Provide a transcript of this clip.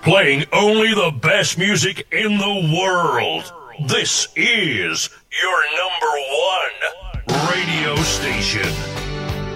playing only the best music in the world. This is your number one radio station.